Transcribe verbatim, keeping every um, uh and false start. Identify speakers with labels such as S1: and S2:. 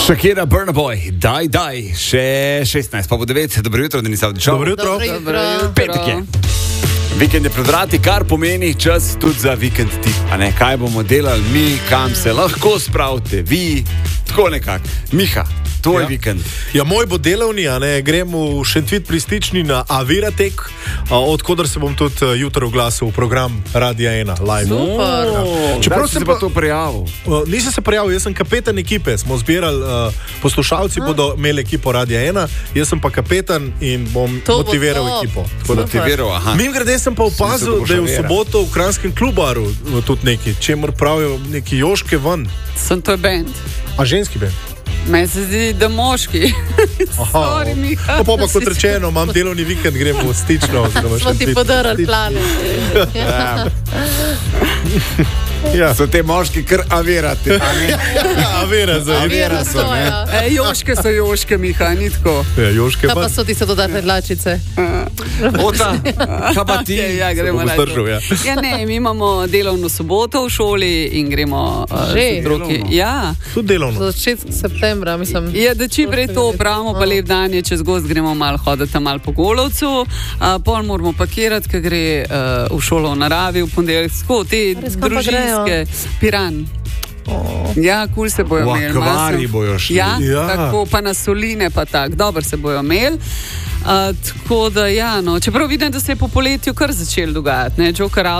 S1: Shakira, Burna Boy, daj, daj, še šestnajst, pa bo devet, dobro jutro, Denis Avdićov.
S2: Dobro jutro.
S3: Dobro jutro.
S1: Petek je. Vikend je pred vrati, kar pomeni čas tudi za vikend tip. A ne, kaj bomo delali mi, kam se lahko spravite, vi, tako nekako. Miha, tvoj
S2: Ja.
S1: vikend.
S2: Ja, moj bo delovni, a ne, grem v Šentvit pri Stični na Aviratek, odkudar se bom tudi uh, jutro oglasil v program Radia ena, live.
S3: Super.
S1: Oh,
S2: Čeprav
S1: Čeprav
S2: sem
S1: sem pa
S2: pa-
S1: to prijavil.
S2: Uh, nisem se prijavil, jaz sem kapetan ekipe, smo zbirali, uh, poslušalci bodo imeli ekipo Radia ena, jaz sem pa kapetan in bom
S3: To bo
S2: motiviral
S3: top.
S2: ekipo. Tako da-
S1: Motiviral, aha.
S2: Mim grede sem pa
S1: Sem
S2: opazil,
S1: mislil, da
S2: da je
S1: bo
S2: v
S1: šavera.
S2: soboto v Kranjskem klubaru uh, tudi neki, čemur pravijo neki joške ven,
S4: Sem to je bend.
S2: a ženski ben.
S4: Meni se zdi, da moški. Sorry, Miha.
S2: No, pa, pa kot rečeno, imam delovni vikend, grem v Stično. oziroma
S3: Smo ti
S2: Šentvid.
S3: podarili plane.
S2: Ja,
S1: So te moški kar avirati.
S2: a vera za
S3: Vera so, ja.
S4: E, joške so joške, Miha, ni tako.
S2: Ja, joške
S3: Kaj pa
S2: ven.
S3: so ti se dodatne dlačice?
S1: Ota, kaj pa ti?
S4: Ja, ja, gremo
S2: bom
S4: na
S2: vzdržal, ja.
S4: Ja, ne, mi imamo delovno soboto v šoli in gremo uh,
S3: Že?
S4: z otroki.
S1: Delovno?
S4: Ja.
S2: Tudi delovno.
S3: Za začetek septembra, mislim.
S4: Je, da čim prej to opravimo, pa lep dan je, čez gozd gremo malo hoditi, malo po Golovcu, uh, pol moramo pakirati, ker gre uh, v šolo v naravi, v ponedeljek, tako te
S3: Res, kam pa
S4: družinske, Piran. Ja, kul se bojo
S1: V
S4: imeli. malo
S1: akvarij
S4: sem-
S1: bojo šli.
S4: Ja,
S2: Ja.
S4: tako pa na soline, pa tako, dobro se bojo imeli. Uh, tako da, ja, no, čeprav vidim, da se je po poletju kar začel dogajati, ne, Joker